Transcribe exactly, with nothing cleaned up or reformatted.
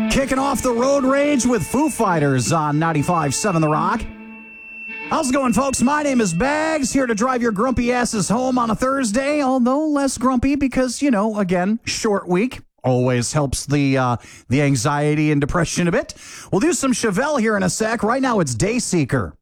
Kicking off the road rage with Foo Fighters on ninety-five point seven The Rock. How's it going, folks? My name is Bags, here to drive your grumpy asses home on a Thursday, although less grumpy because, you know, again, short week. Always helps the uh, the anxiety and depression a bit. We'll do some Chevelle here in a sec. Right now, it's Dayseeker.